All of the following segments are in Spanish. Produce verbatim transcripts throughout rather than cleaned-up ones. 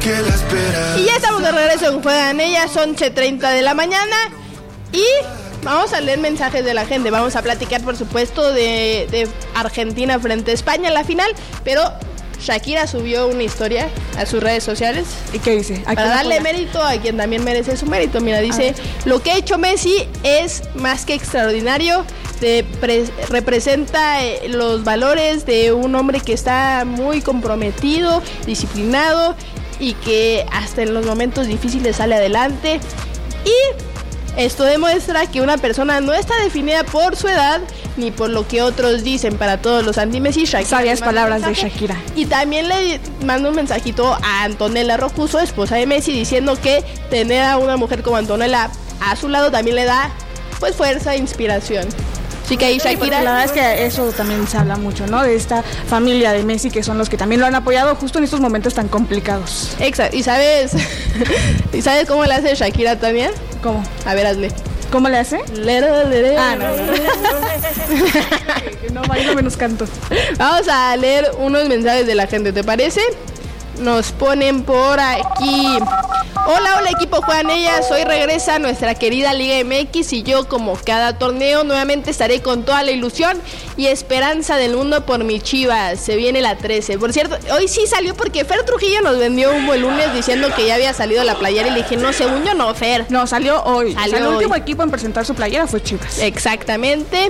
Y ya estamos de regreso en Juegan Ellas, once treinta de la mañana. Y vamos a leer mensajes de la gente. Vamos a platicar, por supuesto, de, de Argentina frente a España en la final. Pero Shakira subió una historia a sus redes sociales. ¿Y qué dice? Para darle mérito a quien también merece su mérito. Mira, dice: lo que ha hecho Messi es más que extraordinario. Te pre- representa eh, los valores de un hombre que está muy comprometido, disciplinado y que hasta en los momentos difíciles sale adelante. Y esto demuestra que una persona no está definida por su edad ni por lo que otros dicen. Para todos los anti-Messi, Shakira. Sabias palabras de Shakira. Y también le mando un mensajito a Antonella Rocuso, esposa de Messi, diciendo que tener a una mujer como Antonella a su lado también le da pues fuerza e inspiración. Así que ahí Shakira... Sí, la verdad es que eso también se habla mucho, ¿no? De esta familia de Messi, que son los que también lo han apoyado justo en estos momentos tan complicados. Exacto. ¿Y sabes ¿Y sabes cómo le hace Shakira también? ¿Cómo? A ver, hazle. ¿Cómo le hace? Lero, lero. Ah, no, no. No, bailo menos canto. Vamos a leer unos mensajes de la gente, ¿te parece? Nos ponen por aquí: hola, hola equipo Juegan Ellas, hoy regresa nuestra querida Liga M X y yo, como cada torneo, nuevamente estaré con toda la ilusión y esperanza del mundo por mi Chivas. Se viene la trece. Por cierto, hoy sí salió porque Fer Trujillo nos vendió humo el lunes diciendo que ya había salido la playera y le dije: no, según yo no, Fer. No, salió hoy. Salió o sea, el hoy. último equipo en presentar su playera fue Chivas. Exactamente.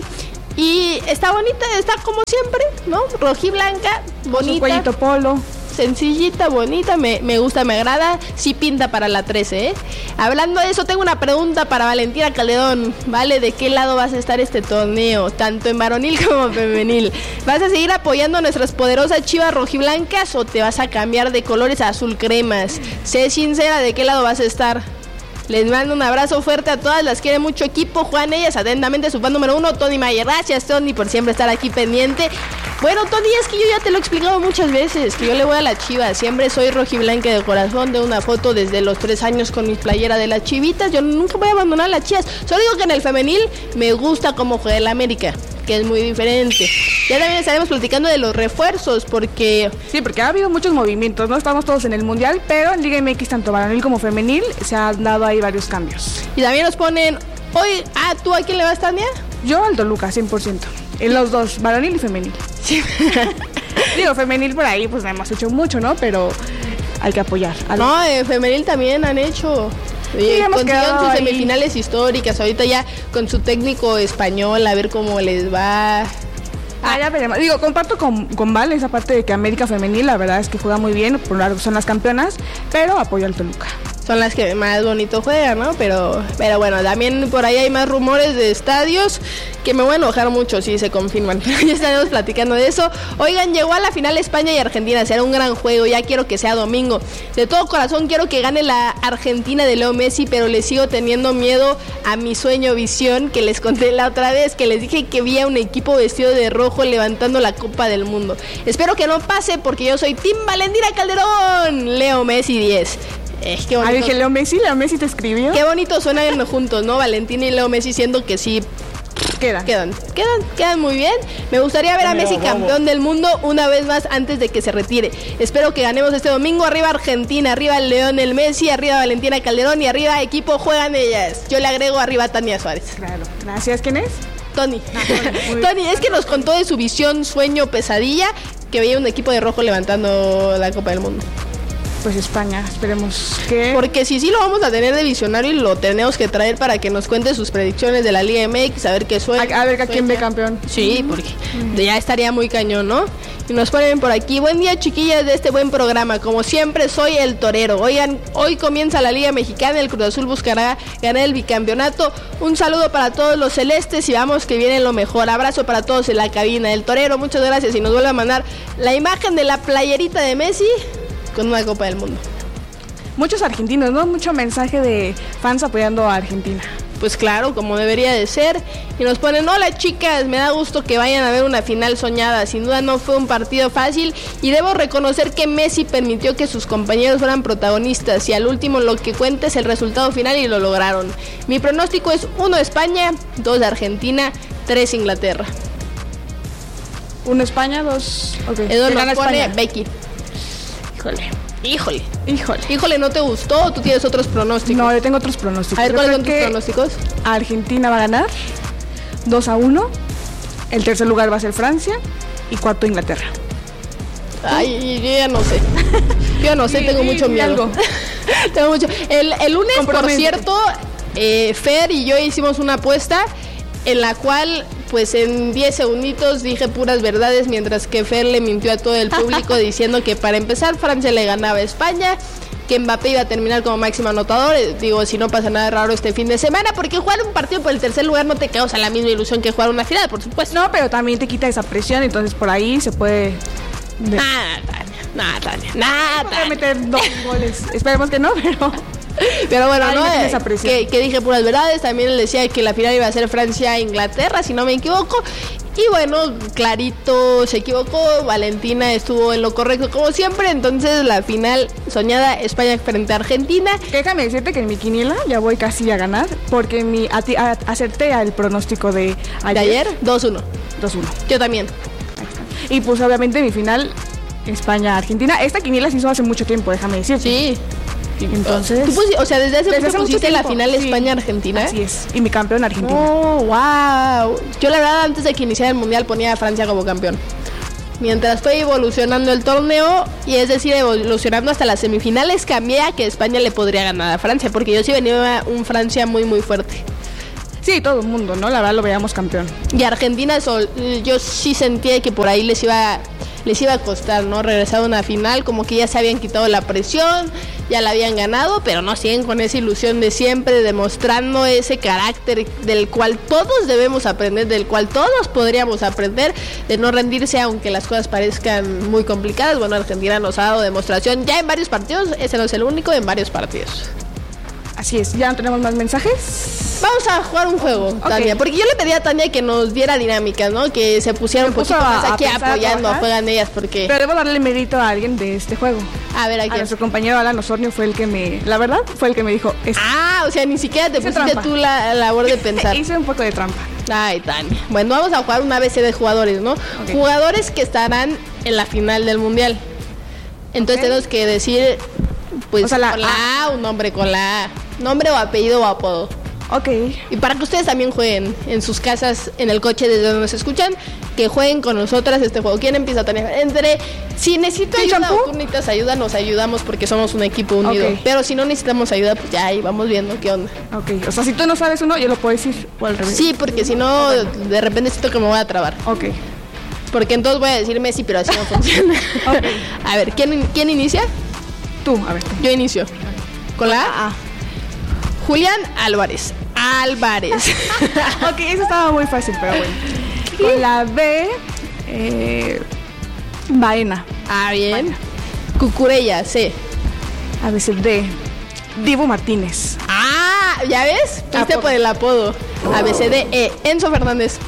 Y está bonita, está como siempre, ¿no? Rojiblanca, bonita. Con su cuellito polo. Sencillita, bonita, me, me gusta, me agrada. Sí pinta para la trece, ¿eh? Hablando de eso, tengo una pregunta para Valentina Calderón, ¿vale? ¿De qué lado vas a estar este torneo? Tanto en varonil como femenil. ¿Vas a seguir apoyando a nuestras poderosas Chivas rojiblancas o te vas a cambiar de colores a azul cremas? Sé sincera, ¿de qué lado vas a estar? Les mando un abrazo fuerte a todas, las quiere mucho equipo. Juegan Ellas, atentamente su fan número uno, Tony Mayer. Gracias, Tony, por siempre estar aquí pendiente. Bueno, Tony, es que yo ya te lo he explicado muchas veces, que yo le voy a la Chivas. Siempre soy rojiblanca de corazón, de una foto desde los tres años con mi playera de las Chivitas. Yo nunca voy a abandonar a las Chivas. Solo digo que en el femenil me gusta cómo juega el América, que es muy diferente. Ya también estaremos platicando de los refuerzos, porque... Sí, porque ha habido muchos movimientos, ¿no? Estamos todos en el Mundial, pero en Liga M X, tanto varonil como femenil, se han dado ahí varios cambios. Y también nos ponen... Hoy, ah, ¿tú a quién le vas, Tania? Yo al Toluca, cien por ciento. En los dos, varonil y femenil. Sí. Digo, femenil por ahí, pues no hemos hecho mucho, ¿no? Pero hay que apoyar. No, en femenil también han hecho... Oye, sí, consiguieron sus semifinales históricas, ahorita ya con su técnico español, a ver cómo les va. Ah, ah ya veremos. Digo, comparto con, con Val esa parte de que América femenil, la verdad es que juega muy bien, por algo son las campeonas, pero apoyo al Toluca. Son las que más bonito juegan, ¿no? Pero, pero bueno, también por ahí hay más rumores de estadios que me voy a enojar mucho si se confirman. Ya estaremos platicando de eso. Oigan, llegó a la final España y Argentina. Será un gran juego. Ya quiero que sea domingo. De todo corazón quiero que gane la Argentina de Leo Messi, pero le sigo teniendo miedo a mi sueño visión que les conté la otra vez, que les dije que vi a un equipo vestido de rojo levantando la Copa del Mundo. Espero que no pase porque yo soy Team Valentina Calderón. Leo Messi diez. Es que bonito. Ah, dije, Leo Messi, Leo Messi te escribió. Qué bonito suenan juntos, ¿no? Valentina y Leo Messi, siendo que sí quedan. Quedan, quedan, quedan muy bien. Me gustaría ver a Messi campeón del mundo una vez más antes de que se retire. Espero que ganemos este domingo. Arriba Argentina, arriba Lionel Messi, arriba Valentina Calderón y arriba equipo Juegan Ellas. Yo le agrego arriba Tania Suárez. Claro, gracias. ¿Quién es? Tony. Ah, Tony, Tony, es que nos contó de su visión, sueño, pesadilla, que veía un equipo de rojo levantando la Copa del Mundo. Pues España, esperemos que... Porque si sí lo vamos a tener de visionario y lo tenemos que traer para que nos cuente sus predicciones de la Liga M X, a ver qué suena. A, a ver a quién ve campeón. Sí, porque mm. ya estaría muy cañón, ¿no? Y nos ponen por aquí: buen día, chiquillas de este buen programa. Como siempre, soy el torero. Oigan, hoy comienza la Liga Mexicana. El Cruz Azul buscará ganar el bicampeonato. Un saludo para todos los celestes y vamos que viene lo mejor. Abrazo para todos en la cabina. El torero, muchas gracias. Y nos vuelve a mandar la imagen de la playerita de Messi con una Copa del Mundo. Muchos argentinos, ¿no? Mucho mensaje de fans apoyando a Argentina. Pues claro, como debería de ser. Y nos ponen: hola chicas, me da gusto que vayan a ver una final soñada. Sin duda no fue un partido fácil y debo reconocer que Messi permitió que sus compañeros fueran protagonistas y al último lo que cuenta es el resultado final y lo lograron. Mi pronóstico es uno España, dos Argentina, tres Inglaterra. Uno España, dos... Okay. Eso nos pone Becky. Híjole. Híjole. Híjole. Híjole, ¿no te gustó o tú tienes otros pronósticos? No, yo tengo otros pronósticos. A ver, Yo ¿cuáles creo son tus que pronósticos? Argentina va a ganar dos a uno. El tercer lugar va a ser Francia y cuarto Inglaterra. Ay, yo ya no sé. Yo ya no sé, Sí, tengo sí, mucho sí, miedo. algo. Tengo mucho. El, el lunes, por Comprométete. cierto, eh, Fer y yo hicimos una apuesta en la cual, pues en diez segunditos dije puras verdades, mientras que Fer le mintió a todo el público diciendo que para empezar Francia le ganaba a España, que Mbappé iba a terminar como máximo anotador. Eh, Digo, si no pasa nada raro este fin de semana, porque jugar un partido por el tercer lugar no te causa la misma ilusión que jugar una final, por supuesto. No, pero también te quita esa presión, entonces por ahí se puede... de- Nada, Tania, nada, Tania, nada, Puede Tania. meter dos goles. Esperemos que no, pero... Pero bueno, Ay, ¿no? me tiene Eh, esa presión. Que, que dije puras verdades. También le decía que la final iba a ser Francia-Inglaterra, si no me equivoco. Y bueno, clarito se equivocó. Valentina estuvo en lo correcto como siempre. Entonces la final soñada, España frente a Argentina. Déjame decirte que en mi quiniela ya voy casi a ganar, porque mi a, a, acerté al pronóstico de ayer. ¿De ayer? dos uno. dos uno. Yo también. Y pues obviamente mi final, España-Argentina. Esta quiniela se hizo hace mucho tiempo, déjame decirte. Sí. Entonces... ¿Tú pusi- o sea, desde hace Desde mucho hace mucho pusiste la tiempo, final sí. España-Argentina. Así es. Y mi campeón Argentina. Oh, wow. Yo la verdad antes de que iniciara el mundial ponía a Francia como campeón. Mientras fue evolucionando el torneo, y es decir, evolucionando hasta las semifinales, cambié a que España le podría ganar a Francia, porque yo sí venía un Francia muy muy fuerte. Sí, todo el mundo, ¿no? La verdad lo veíamos campeón. Y Argentina, sol- yo sí sentía que por ahí les iba les iba a costar, ¿no? Regresar a una final, como que ya se habían quitado la presión, ya la habían ganado, pero no siguen con esa ilusión de siempre, demostrando ese carácter del cual todos debemos aprender, del cual todos podríamos aprender, de no rendirse aunque las cosas parezcan muy complicadas. Bueno, Argentina nos ha dado demostración ya en varios partidos, ese no es el único, en varios partidos. Así es. ¿Ya no tenemos más mensajes? Vamos a jugar un juego, Ok. Tania, porque yo le pedí a Tania que nos diera dinámicas, ¿no? Que se pusiera un Se puso poquito a- más a aquí pensar, a apoyando, trabajar. juegan ellas, porque... Pero debo darle mérito a alguien de este juego. A ver, A aquí. nuestro compañero Alan Osornio fue el que me... La verdad, fue el que me dijo... "Es- Ah, o sea, ni siquiera te Hice pusiste trampa. tú la, la labor de pensar. Hice un poco de trampa. Ay, Tania. Bueno, vamos a jugar un A B C de jugadores, ¿no? Ok. Jugadores que estarán en la final del mundial. Entonces Ok. tenemos que decir, pues, O sea, la con la A, un nombre con la A. Nombre o apellido o apodo. Ok. Y para que ustedes también jueguen en sus casas, en el coche desde donde nos escuchan, que jueguen con nosotras este juego. ¿Quién empieza, Tania? Entre, si necesito ¿Sí, ayuda champú? o tú necesitas ayuda, nos ayudamos porque somos un equipo unido. Ok. Pero si no necesitamos ayuda, pues ya ahí vamos viendo qué onda. Ok. O sea, si tú no sabes uno, yo lo puedo decir. O al revés. Sí, porque si no, de repente siento que me voy a trabar. Ok. Porque entonces voy a decir Messi, pero así no funciona. Ok. A ver, ¿quién, ¿quién inicia? Tú, a ver. Yo inicio. ¿Con la A? Ah. Julián Álvarez. Álvarez. Ok, eso estaba muy fácil, pero bueno. Con la B... Eh, Baena. Ah, bien. Cucurella, C. A veces D. Dibu Martínez. Ah, ¿ya ves? Fuiste Apodo. por el apodo. A, B, C, D, E. Enzo Fernández.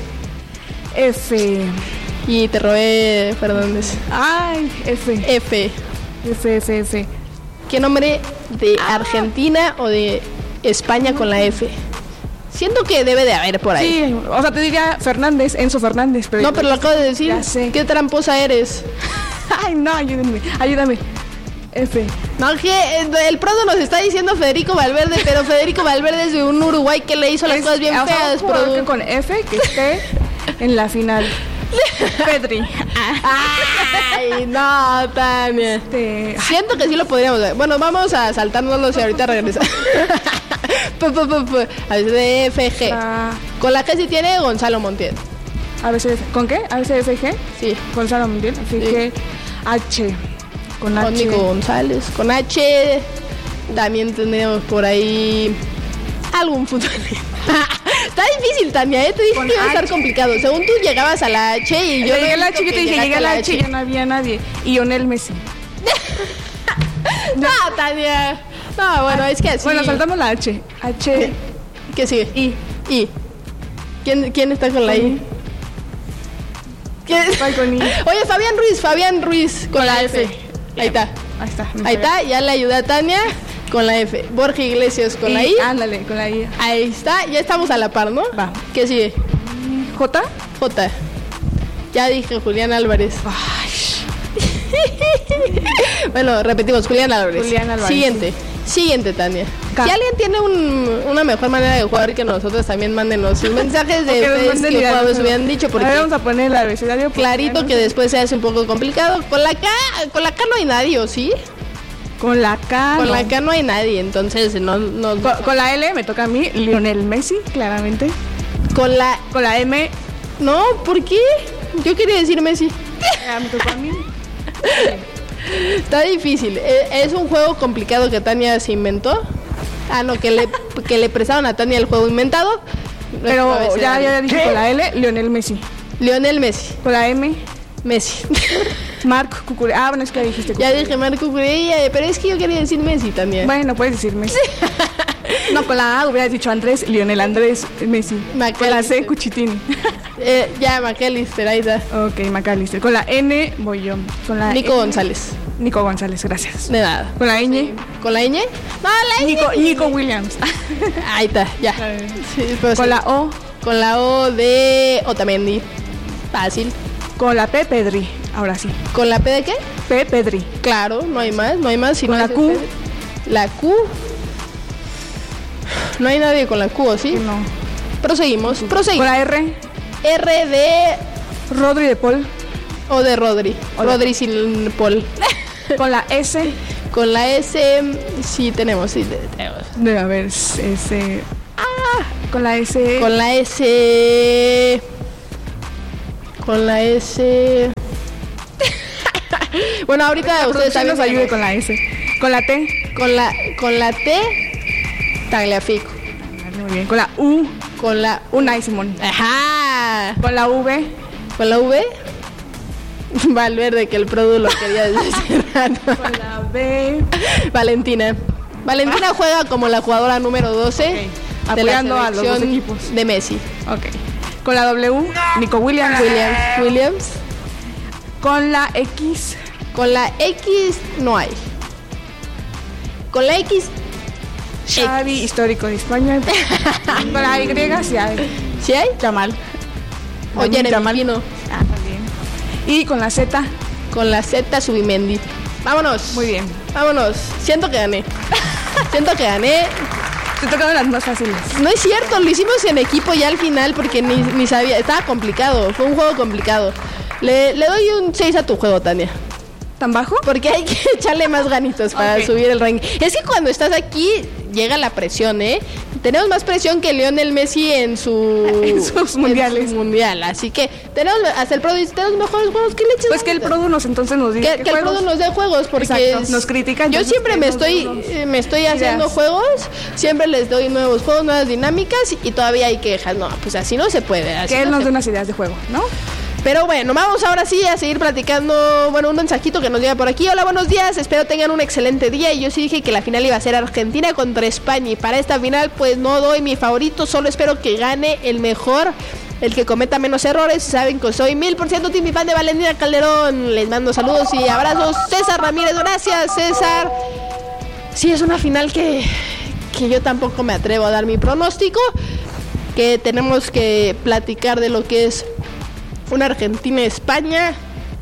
F. Y te robé Fernández. Ay, F. F. F, F, F. ¿Qué nombre de Argentina o de España con la F? Siento que debe de haber por ahí. Sí, o sea, te diría Fernández, Enzo Fernández. Pero No, pero lo acabo de decir. Ya sé. ¿Qué tramposa eres? Ay, no, ayúdenme, ayúdame. F. No, que eh, el prodo nos está diciendo Federico Valverde, pero Federico Valverde es de un Uruguay que le hizo las Es- cosas bien o sea, feas, un jugador prodo. que con F que esté en la final. Pedri. Ay, no, Tania. Este, Siento que sí lo podríamos ver. Bueno, vamos a saltárnoslo y ahorita regresa. Pu, pu, pu, pu. A veces de F, G. ah, Con la G sí tiene Gonzalo Montiel. A B C F. ¿Con qué? A B C F G. Sí. Gonzalo Mundial. F G. H. Con Con H. Nico González. Con H también tenemos por ahí algún futbolista. Está difícil, Tania, ¿eh? Te dije Con que iba a estar H. complicado. Según tú llegabas a la H y yo... Yo no llegué a la he visto H, yo te que dije, llegaste llegué a la H y ya no había nadie. Y Lionel Messi. No, Tania. No, bueno, es que así... Bueno, saltamos la H. H. ¿Qué sigue? I. I. ¿Quién, quién está con la I? ¿Quién? Estoy con I. Oye, Fabián Ruiz, Fabián Ruiz con la F. Ahí está. Ahí está. me Ahí pegué. está, ya le ayudé a Tania con la F. Borja Iglesias con Y, la I. Ándale, con la I. Ahí está, ya estamos a la par, ¿no? Va. ¿Qué sigue? J. J. Ya dije Julián Álvarez. Ay. Bueno, repetimos, Julián Álvarez. Julián Álvarez. Siguiente. Siguiente, Tania. Ca- Si alguien tiene un, una mejor manera de jugar que nosotros, también mándenos sus mensajes de Que nos ustedes manden que ideas, juegos pero- hubieran dicho, porque A ver, vamos a poner el abecedario. porque clarito ya que no sé. después se hace un poco complicado. Con la K, con la K no hay nadie, ¿o sí? Con la K. Con no. la K no hay nadie, entonces no, no Con, con la L me toca a mí, Lionel Messi, claramente. con la Con la M, no, ¿por qué? Yo quería decir Messi. ah, me tocó a mí. Está difícil. E- Es un juego complicado que Tania se inventó. Ah, no, que le, que le prestaron a Tania el juego inventado. Pero A ver, ya, ya dije con la L, Lionel Messi. Lionel Messi. Con la M, Messi. Marc Cucurella. Ah, bueno, es que ya dijiste Ya Cucurella. dije Marco Cucurella, pero es que yo quería decir Messi también. Bueno, puedes decir Messi. No, con la A hubieras dicho Andrés, Lionel Andrés Messi. Con la C, McAllister. Cuchitini. Eh, ya, McAllister, ahí está. Ok, McAllister. Con la N voy yo. Con la Nico N, González. Nico González, gracias. De nada. Con la Ñ, ¿Con la ñ? No, la ñ. Nico, Nico Williams. Ahí está, ya. A ver. Sí, pero Con sí. la O, Con la O de Otamendi. Fácil. con la P, Pedri. Ahora sí. ¿Con la P de qué? P, Pedri. Claro, no hay más, no hay más. Si ¿Con no la es el Q? P. La Q. No hay nadie con la Q, ¿o sí? No. Proseguimos, Con proseguimos. la R, R de Rodri de Paul. o de Rodri. O de- Rodri sin Paul. Con la S, Con la S sí tenemos, sí tenemos. de, a ver, S. Ah, con la S. Con la S. Con la S. Bueno, ahorita la ustedes producción saben. nos ayude con la S. Con la T. Con la, con la T, Tagliafico. Muy bien. Con la U, Con la. Unai Simón. Ajá. Con la V, Con la V, Valverde, que el Produ lo quería decir. con la B. Valentina. Valentina juega como la jugadora número doce Ok. de la Apoyando a los dos selección equipos. de Messi. Ok. Con la W, Nico Williams. Williams. Williams. Con la X, Con la X no hay. Con la X, Xavi, histórico de España. Con la Y, sí hay. ¿sí hay? Yamal. O Jeremy Pino. Ah, también. Y con la Z, Con la Z, Subimendi. Vámonos. muy bien. Vámonos. Siento que gané. Siento que gané. Te tocaron las más fáciles. No es cierto, lo hicimos en equipo ya al final porque ni, ni sabía. Estaba complicado. Fue un juego complicado. Le, le doy un seis a tu juego, Tania. ¿Tan bajo? Porque hay que echarle más ganitos para Ok. subir el ranking. Es que cuando estás aquí llega la presión, ¿eh? Tenemos más presión que Lionel Messi en su En sus mundiales. en su mundial, así que tenemos hasta el Pro dice, tenemos mejores juegos que le eches Pues que el ganitas. Produ nos entonces nos diga que, qué que el juegos. Produ nos dé juegos porque Exacto, es- nos critican, yo entonces siempre me que nos estoy den unos eh, me estoy haciendo ideas. juegos, siempre les doy nuevos juegos, nuevas dinámicas y todavía hay quejas. No, pues así no se puede. Así Que él no nos se dé unas ideas de juego, ¿no? Pero bueno, vamos ahora sí a seguir platicando. Bueno, un mensajito que nos llega por aquí. Hola, buenos días. Espero tengan un excelente día. Y yo sí dije que la final iba a ser Argentina contra España. Y para esta final, pues no doy mi favorito. Solo espero que gane el mejor, el que cometa menos errores. Saben que soy mil por ciento team fan de Valentina Calderón. Les mando saludos y abrazos. César Ramírez, gracias, César. Sí, es una final que, que yo tampoco me atrevo a dar mi pronóstico. Que tenemos que platicar de lo que es una Argentina-España,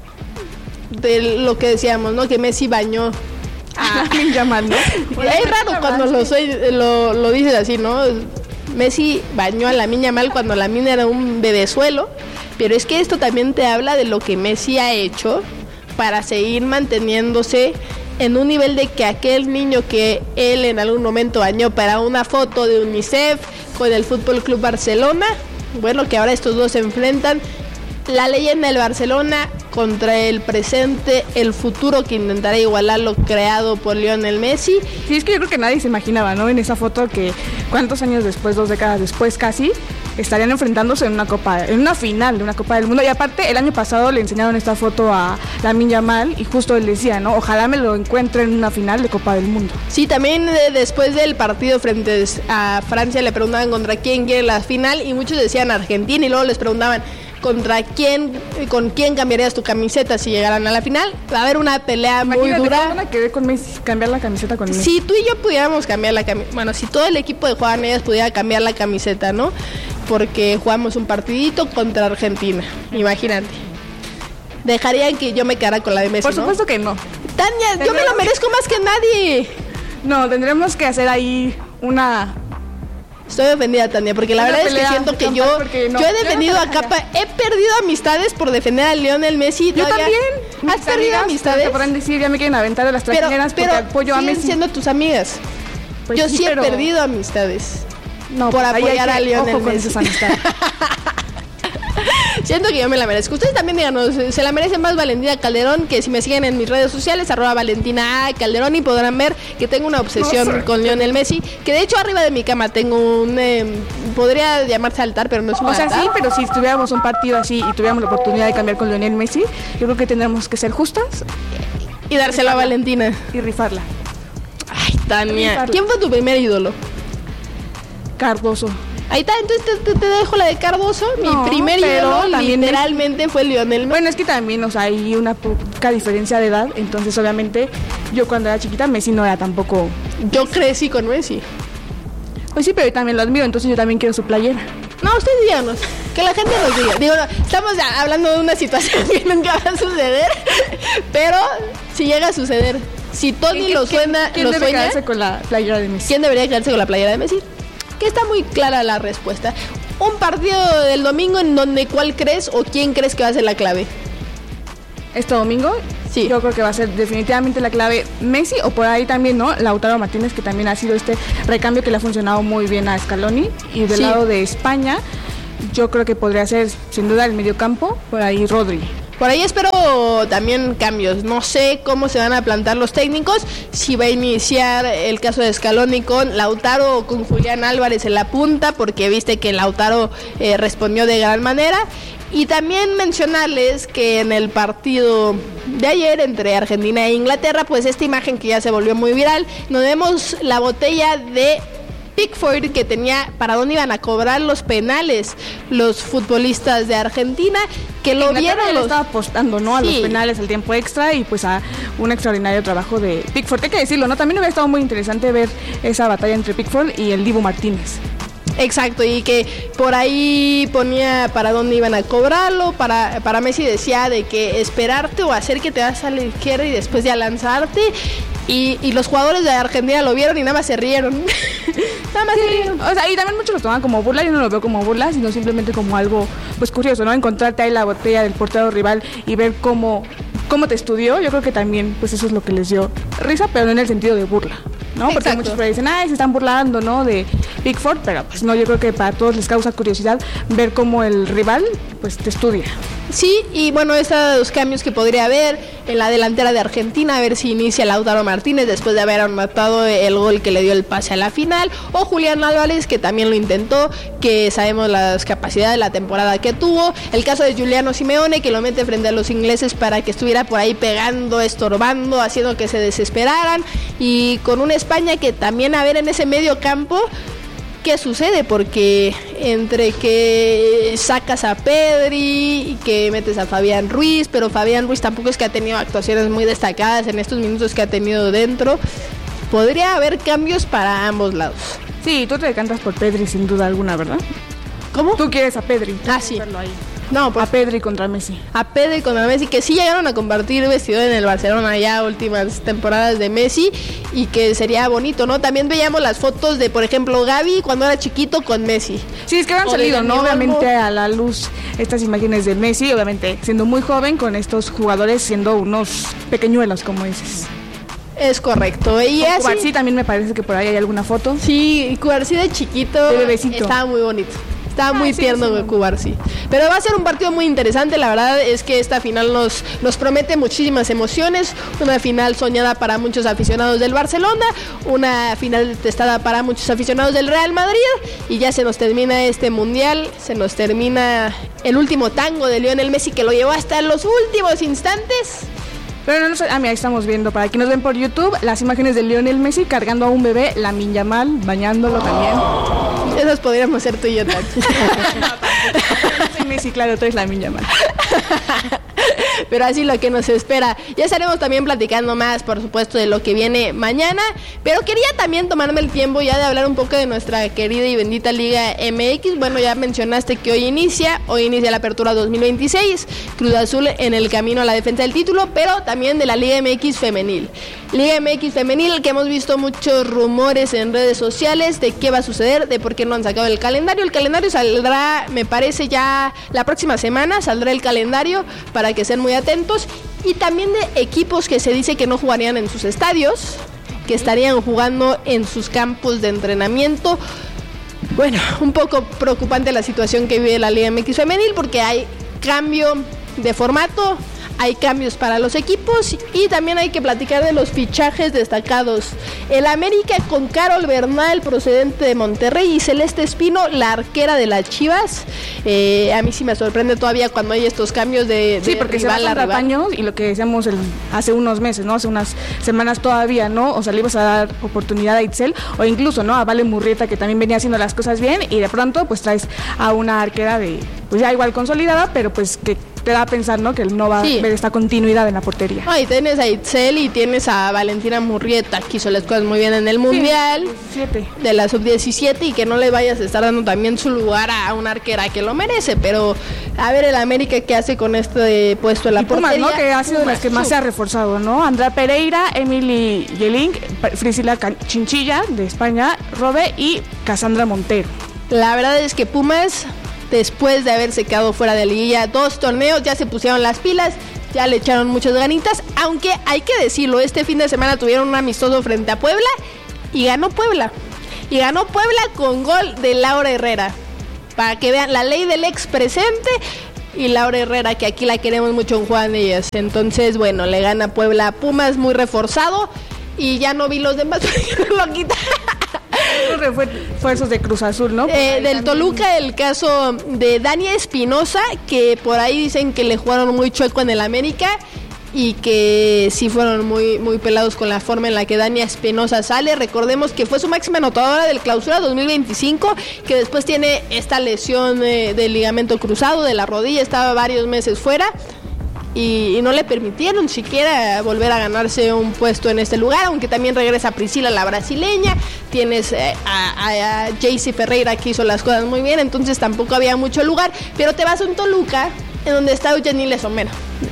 de lo que decíamos, ¿no? Que Messi bañó. Ah, Yamal, ¿no? Es raro cuando lo, soy, lo, lo dices así, ¿no? Messi bañó a la niña mal cuando la mina era un bebezuelo, pero es que esto también te habla de lo que Messi ha hecho para seguir manteniéndose en un nivel de que aquel niño que él en algún momento bañó para una foto de UNICEF con el Fútbol Club Barcelona, bueno, que ahora estos dos se enfrentan, la leyenda del Barcelona contra el presente, el futuro que intentará igualar lo creado por Lionel Messi. Sí, es que yo creo que nadie se imaginaba, ¿no? En esa foto que cuántos años después, dos décadas después casi, estarían enfrentándose en una copa, en una final de una Copa del Mundo. Y aparte, el año pasado le enseñaron esta foto a Lamine Yamal y justo él decía, ¿no? Ojalá me lo encuentre en una final de Copa del Mundo. Sí, también eh, después del partido frente a Francia le preguntaban contra quién quiere la final y muchos decían Argentina y luego les preguntaban contra quién, con quién cambiarías tu camiseta si llegaran a la final. Va a haber una pelea muy Imagínate, dura. ¿cómo van a querer con Messi, cambiar la camiseta con Messi? Si tú y yo pudiéramos cambiar la camiseta, bueno, si todo el equipo de Juan Ellas pudiera cambiar la camiseta, ¿no? Porque jugamos un partidito contra Argentina, imagínate. dejarían que yo me quedara con la de Messi, Por supuesto ¿no? que no. Tania, yo me lo merezco más que nadie. No, tendremos que hacer ahí una... Estoy ofendida, Tania, porque la Una verdad es que pelea siento de que campal, yo, porque no- yo he yo no defendido te a la capa, he perdido amistades por defender a Lionel Messi. Yo todavía- también. ¿Has Mis perdido amigas amistades? Te podrán decir, ya me quieren aventar de las Pero, trajineras porque pero apoyo a siguen Messi. siendo tus amigas. Pues yo sí, pero- he perdido amistades No, por pues ahí hay apoyar que- a Lionel ojo con Messi. esas amistades. Siento que yo me la merezco. Ustedes también díganos, ¿se la merece más Valentina Calderón? Que si me siguen en mis redes sociales, arroba Valentina A. Calderón, y podrán ver que tengo una obsesión No sé. con Lionel Messi. Que de hecho arriba de mi cama tengo un... Eh, podría llamarse altar, pero no es un O sea, altar. sí, pero si tuviéramos un partido así y tuviéramos la oportunidad de cambiar con Lionel Messi, yo creo que tendremos que ser justas Y dárselo a Valentina. y rifarla. Ay, Tania. Rifarla. ¿Quién fue tu primer ídolo? Cardoso. Ahí está, entonces te, te- te dejo la de Cardoso. No, Mi primer pero ídolo también literalmente fue Lionel Messi. Bueno, es que también, o sea, hay una poca diferencia de edad, entonces obviamente yo cuando era chiquita Messi no era tampoco... Yo crecí con Messi. Pues sí, pero yo también lo admiro, entonces yo también quiero su playera. No, ustedes díganos, que la gente nos diga. Digo, no, estamos ya hablando de una situación que nunca va a suceder, pero si llega a suceder, si Tony lo suena, ¿Quién lo debe sueña, quedarse con la playera de Messi? ¿quién debería quedarse con la playera de Messi? Que está muy clara la respuesta. Un partido del domingo en donde ¿cuál crees o quién crees que va a ser la clave? Este domingo, Sí. yo creo que va a ser definitivamente la clave Messi, o por ahí también, ¿no? Lautaro Martínez, que también ha sido este recambio que le ha funcionado muy bien a Scaloni. Y del Sí. lado de España, yo creo que podría ser sin duda el mediocampo, por ahí Rodri. Por ahí espero también cambios. No sé cómo se van a plantar los técnicos. Si va a iniciar el caso de Scaloni con Lautaro o con Julián Álvarez en la punta, porque viste que Lautaro eh, respondió de gran manera. Y también mencionarles que en el partido de ayer entre Argentina e Inglaterra, pues esta imagen que ya se volvió muy viral, nos vemos la botella de Pickford que tenía para dónde iban a cobrar los penales los futbolistas de Argentina, que lo Inglaterra vieron ya le los... estaba apostando, ¿no? A Sí. los penales, al tiempo extra y pues a un extraordinario trabajo de Pickford. Hay que decirlo, ¿no? También hubiera estado muy interesante ver esa batalla entre Pickford y el Dibu Martínez. Exacto, y que por ahí ponía para dónde iban a cobrarlo. Para, para Messi decía de que esperarte o hacer que te vas a la izquierda y después ya lanzarte. Y, y los jugadores de Argentina lo vieron y nada más se rieron. Nada más se rieron. O sea, y también muchos lo toman como burla. Yo no lo veo como burla, sino simplemente como algo pues curioso, ¿no? Encontrarte ahí la botella del portero rival y ver cómo, cómo te estudió. Yo creo que también pues eso es lo que les dio risa, pero no en el sentido de burla, ¿no? Porque Exacto. muchos por ahí dicen, ay, se están burlando, ¿no? De Pickford, pero pues no, yo creo que para todos les causa curiosidad ver cómo el rival pues te estudia. Sí, y bueno, estos los cambios que podría haber en la delantera de Argentina, a ver si inicia Lautaro Martínez después de haber anotado el gol que le dio el pase a la final, o Julián Álvarez, que también lo intentó, que sabemos las capacidades de la temporada que tuvo, el caso de Giuliano Simeone, que lo mete frente a los ingleses para que estuviera por ahí pegando, estorbando, haciendo que se desesperaran, y con una España que también, a ver, en ese medio campo, ¿qué sucede? Porque entre que sacas a Pedri y que metes a Fabián Ruiz, pero Fabián Ruiz tampoco es que ha tenido actuaciones muy destacadas en estos minutos que ha tenido dentro, podría haber cambios para ambos lados. Sí, tú te decantas por Pedri sin duda alguna, ¿verdad? ¿Cómo? Tú quieres a Pedri. tú Ah, quieres sí. verlo ahí. No, pues A Pedri contra Messi. a Pedri contra Messi, que sí llegaron a compartir vestidor en el Barcelona ya últimas temporadas de Messi, y que sería bonito, ¿no? También veíamos las fotos de, por ejemplo, Gavi cuando era chiquito con Messi. Sí, es que han O salido, de ¿no? Dani Obviamente Olmo. a la luz estas imágenes de Messi, obviamente siendo muy joven, con estos jugadores siendo unos pequeñuelos, como dices. Es correcto. Y Con así... Cubarsí también me parece que por ahí hay alguna foto. Sí, Cubarsí de chiquito De bebecito. estaba muy bonito. Estaba Ah, muy sí, tierno sí, con no. Cubarsí. Pero va a ser un partido muy interesante. La verdad es que esta final nos, nos promete muchísimas emociones. Una final soñada para muchos aficionados del Barcelona. Una final detestada para muchos aficionados del Real Madrid. Y ya se nos termina este mundial. Se nos termina el último tango de Lionel Messi, que lo llevó hasta los últimos instantes. Pero no, no sé, ah, mira, ahí estamos viendo, para quienes nos ven por YouTube, las imágenes de Lionel Messi cargando a un bebé, Lamine Yamal, bañándolo también. Esas podríamos ser tú y yo, Tati. Soy Messi, claro, tú eres Lamine Yamal. pero así lo que nos espera. Ya estaremos también platicando más, por supuesto, de lo que viene mañana, pero quería también tomarme el tiempo ya de hablar un poco de nuestra querida y bendita Liga M X. Bueno, ya mencionaste que hoy inicia, hoy inicia la apertura dos mil veintiséis, Cruz Azul en el camino a la defensa del título, pero también de la Liga M X femenil. Liga M X femenil, que hemos visto muchos rumores en redes sociales de qué va a suceder, de por qué no han sacado el calendario. El calendario saldrá, me parece, ya la próxima semana, saldrá el calendario para que estén muy atentos. Y también de equipos que se dice que no jugarían en sus estadios, que estarían jugando en sus campos de entrenamiento. Bueno, un poco preocupante la situación que vive la Liga M X femenil, porque hay cambio de formato, hay cambios para los equipos y también hay que platicar de los fichajes destacados. El América con Carol Bernal, procedente de Monterrey, y Celeste Espino, la arquera de las Chivas. Eh, a mí sí me sorprende todavía cuando hay estos cambios de, de sí, porque rival se a rival. Años, y lo que decíamos el, hace unos meses, ¿no? Hace unas semanas todavía, ¿no? O sea, le ibas a dar oportunidad a Itzel o incluso, ¿no? A Vale Murrieta, que también venía haciendo las cosas bien, y de pronto pues traes a una arquera de, pues ya igual consolidada, pero pues que te da a pensar, ¿no? Que no va sí. a ver esta continuidad en la portería. Ah, y tienes a Itzel y tienes a Valentina Murrieta, que hizo las cosas muy bien en el Mundial sí, de la sub diecisiete, y que no le vayas a estar dando también su lugar a una arquera que lo merece, pero a ver el América qué hace con este puesto en la y portería. Pumas, ¿no? Que ha sido de las que más se ha reforzado, ¿no? Andrea Pereira, Emily Yelink, Frisila Chinchilla de España, Robe y Cassandra Montero. La verdad es que Pumas, después de haberse quedado fuera de liguilla dos torneos, ya se pusieron las pilas, ya le echaron muchas ganitas, aunque hay que decirlo, este fin de semana tuvieron un amistoso frente a Puebla y ganó Puebla, y ganó Puebla con gol de Laura Herrera, para que vean la ley del ex presente, y Laura Herrera, que aquí la queremos mucho en Juan de ellas. Entonces, bueno, le gana Puebla a Pumas, muy reforzado, y ya no vi los demás porque lo quitan. Refuerzos de Cruz Azul, ¿no? Eh, del Toluca, el caso de Dani Espinosa, que por ahí dicen que le jugaron muy chueco en el América y que sí fueron muy, muy pelados con la forma en la que Dani Espinosa sale. Recordemos que fue su máxima anotadora del Clausura dos mil veinticinco, que después tiene esta lesión eh, del ligamento cruzado de la rodilla, estaba varios meses fuera. Y, y no le permitieron siquiera volver a ganarse un puesto en este lugar, aunque también regresa Priscila, la brasileña, tienes eh, a, a, a Jaycee Ferreira, que hizo las cosas muy bien, entonces tampoco había mucho lugar, pero te vas a un Toluca, en donde está Eugenie Somero.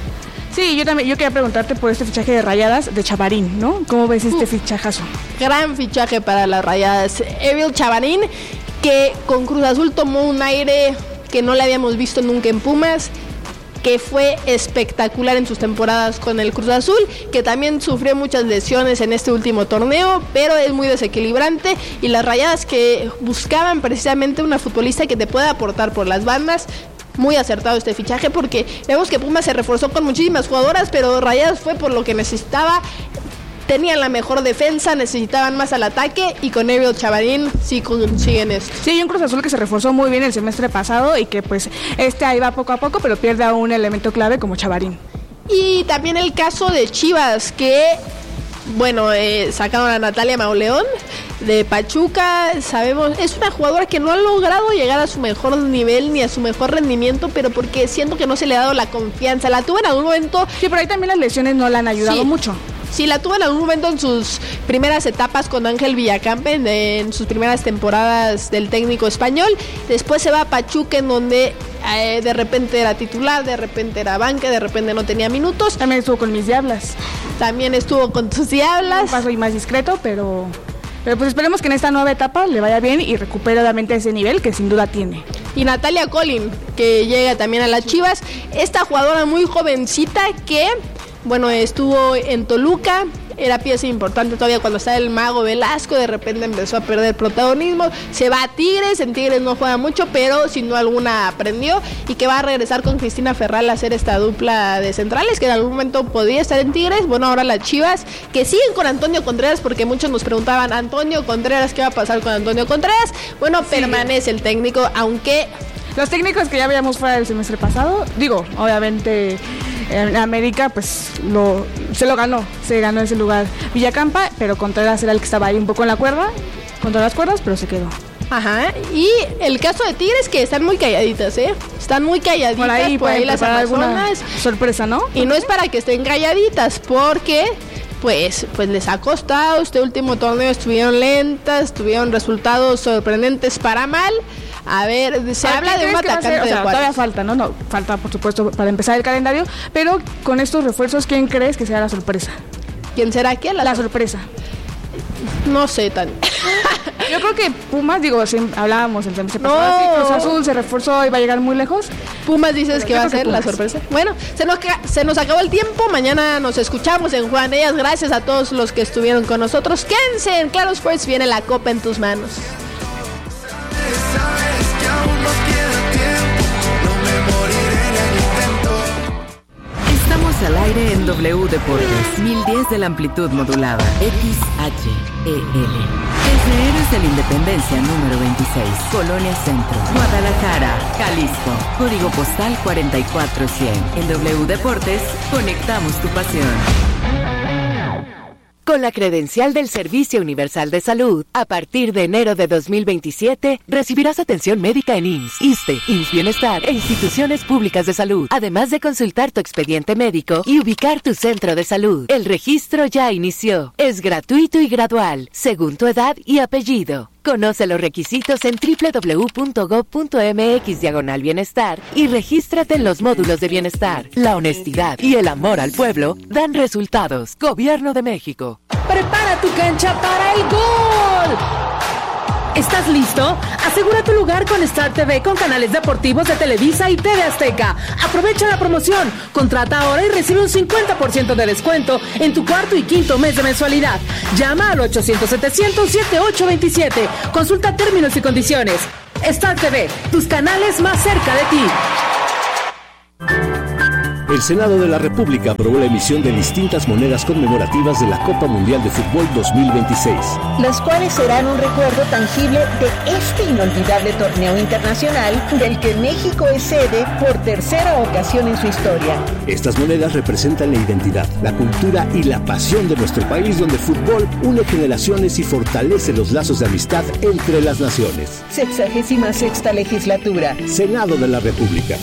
Sí, yo también, yo quería preguntarte por este fichaje de Rayadas de Chavarín, ¿no? ¿Cómo ves este uh, fichajazo? Gran fichaje para las Rayadas, Ariel Chavarín, que con Cruz Azul tomó un aire que no le habíamos visto nunca en Pumas, que fue espectacular en sus temporadas con el Cruz Azul, que también sufrió muchas lesiones en este último torneo, pero es muy desequilibrante, y las Rayadas que buscaban precisamente una futbolista que te pueda aportar por las bandas. Muy acertado este fichaje, porque vemos que Pumas se reforzó con muchísimas jugadoras, pero Rayadas fue por lo que necesitaba. Tenían la mejor defensa, necesitaban más al ataque, y con Ariel Chavarín sí consiguen esto. Sí, hay un Cruz Azul que se reforzó muy bien el semestre pasado y que pues este ahí va poco a poco, pero pierde a un elemento clave como Chavarín. Y también el caso de Chivas, que bueno, eh, sacaron a Natalia Mauleón de Pachuca. Sabemos, es una jugadora que no ha logrado llegar a su mejor nivel ni a su mejor rendimiento, pero porque siento que no se le ha dado la confianza. La tuvo en algún momento. Sí, pero ahí también las lesiones no la han ayudado sí. mucho. Sí, la tuvo en algún momento en sus primeras etapas con Ángel Villacampe, en, en sus primeras temporadas del técnico español. Después se va a Pachuca, en donde eh, de repente era titular, de repente era banca, de repente no tenía minutos. También estuvo con mis Diablas. También estuvo con tus Diablas. Un paso y más discreto, pero, pero pues esperemos que en esta nueva etapa le vaya bien y recupere nuevamente ese nivel que sin duda tiene. Y Natalia Collin, que llega también a las Chivas. Esta jugadora muy jovencita que... bueno, estuvo en Toluca, era pieza importante todavía cuando estaba el Mago Velasco, de repente empezó a perder protagonismo, se va a Tigres, en Tigres no juega mucho, pero sin duda alguna aprendió, y que va a regresar con Cristina Ferral a hacer esta dupla de centrales, que en algún momento podía estar en Tigres. Bueno, ahora las Chivas, que siguen con Antonio Contreras, porque muchos nos preguntaban, Antonio Contreras, ¿qué va a pasar con Antonio Contreras? Bueno, sí. Permanece el técnico, aunque... los técnicos que ya veíamos fuera del semestre pasado, digo, obviamente... en América pues lo, se lo ganó, se ganó ese lugar Villacampa, pero Contreras era el que estaba ahí un poco en la cuerda, contra las cuerdas, pero se quedó. Ajá, y el caso de Tigres, que están muy calladitas, ¿eh? Están muy calladitas por ahí, por ahí las Amazonas. Sorpresa, ¿no? Y no es para que estén calladitas, porque pues, pues les ha costado. Este último torneo estuvieron lentas, tuvieron resultados sorprendentes para mal. A ver, se habla de un atacante de Juárez. Todavía falta, ¿no? No, falta, por supuesto, para empezar el calendario, pero con estos refuerzos, ¿quién crees que sea la sorpresa? ¿Quién será quién? La, la sorpresa. No sé tan. Yo creo que Pumas, digo, si hablábamos el semestre no. pasado, Cruz Azul se reforzó y va a llegar muy lejos. Pumas dices pero que va a ser la sorpresa. Bueno, se nos, se nos acabó el tiempo. Mañana nos escuchamos en Juan Ellas. Gracias a todos los que estuvieron con nosotros. Quédense en Claro Sports, viene la copa en tus manos. Estamos al aire en W Deportes, mil diez de la amplitud modulada, X H E L. Desde Héroes de la Independencia número veintiséis, Colonia Centro, Guadalajara, Jalisco, código postal cuarenta y cuatro cien. En W Deportes, conectamos tu pasión. Con la credencial del Servicio Universal de Salud, a partir de enero de dos mil veintisiete, recibirás atención médica en I M S S, ISSSTE, I M S S Bienestar e instituciones públicas de salud, además de consultar tu expediente médico y ubicar tu centro de salud. El registro ya inició. Es gratuito y gradual, según tu edad y apellido. Conoce los requisitos en doble u doble u doble u punto gob punto eme equis diagonal bienestar y regístrate en los módulos de bienestar. La honestidad y el amor al pueblo dan resultados. Gobierno de México. Prepara tu cancha para el gol. ¿Estás listo? Asegura tu lugar con Star T V con canales deportivos de Televisa y T V Azteca. Aprovecha la promoción. Contrata ahora y recibe un cincuenta por ciento de descuento en tu cuarto y quinto mes de mensualidad. Llama al ochocientos setecientos setenta y ocho veintisiete. Consulta términos y condiciones. Star T V, tus canales más cerca de ti. El Senado de la República aprobó la emisión de distintas monedas conmemorativas de la Copa Mundial de Fútbol dos mil veintiséis. Las cuales serán un recuerdo tangible de este inolvidable torneo internacional del que México es sede por tercera ocasión en su historia. Estas monedas representan la identidad, la cultura y la pasión de nuestro país, donde el fútbol une generaciones y fortalece los lazos de amistad entre las naciones. Sexagésima sexta legislatura. Senado de la República.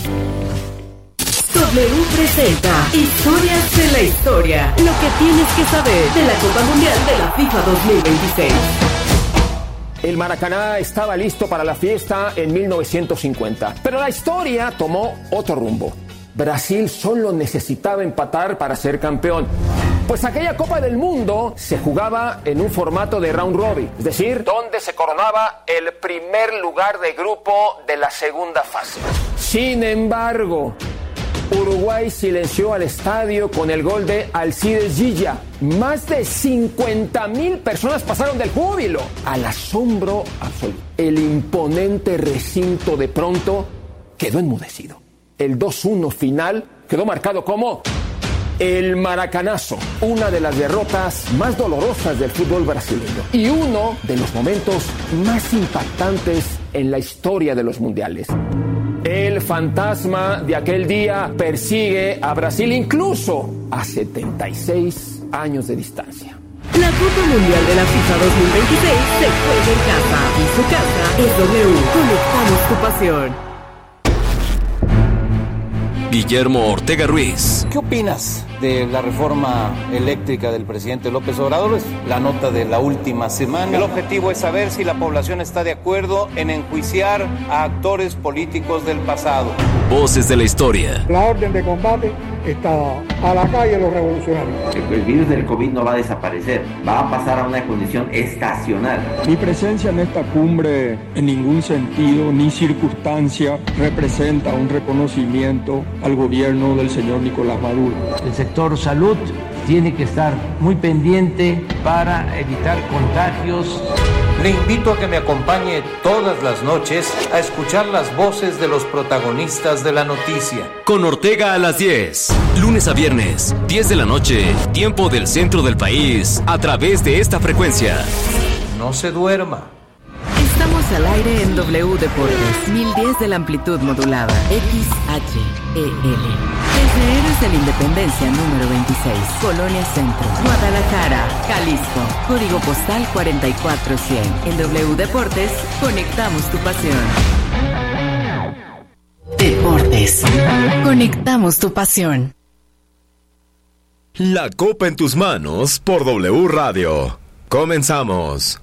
W presenta Historias de la Historia. Lo que tienes que saber de la Copa Mundial de la FIFA dos mil veintiséis. El Maracaná estaba listo para la fiesta en mil novecientos cincuenta, pero la historia tomó otro rumbo. Brasil solo necesitaba empatar para ser campeón, pues aquella Copa del Mundo se jugaba en un formato de round robin, es decir, donde se coronaba el primer lugar de grupo de la segunda fase. Sin embargo, Uruguay silenció al estadio con el gol de Alcides Gilla. Más de cincuenta mil personas pasaron del júbilo al asombro absoluto. El imponente recinto de pronto quedó enmudecido. El dos uno final quedó marcado como el Maracanazo, una de las derrotas más dolorosas del fútbol brasileño y uno de los momentos más impactantes en la historia de los mundiales. El fantasma de aquel día persigue a Brasil incluso a setenta y seis años de distancia. La Copa Mundial de la FIFA dos mil veintiséis se juega en casa y su casa es W. Conectamos tu pasión. Guillermo Ortega Ruiz. ¿Qué opinas de la reforma eléctrica del presidente López Obrador? Es la nota de la última semana. El objetivo es saber si la población está de acuerdo en enjuiciar a actores políticos del pasado. Voces de la historia. La orden de combate está a la calle los revolucionarios. El virus del COVID no va a desaparecer, va a pasar a una condición estacional. Mi presencia en esta cumbre en ningún sentido ni circunstancia representa un reconocimiento al gobierno del señor Nicolás Maduro. El sector salud tiene que estar muy pendiente para evitar contagios. Le invito a que me acompañe todas las noches a escuchar las voces de los protagonistas de la noticia. Con Ortega a las diez, lunes a viernes, diez de la noche, tiempo del centro del país, a través de esta frecuencia. No se duerma. Estamos al aire en W Deportes, mil diez de la amplitud modulada, X H E L. Desde Héroes de la Independencia número veintiséis, Colonia Centro, Guadalajara, Jalisco. Código postal cuarenta y cuatro cien. En W Deportes, conectamos tu pasión. Deportes. Conectamos tu pasión. La Copa en tus manos por W Radio. Comenzamos.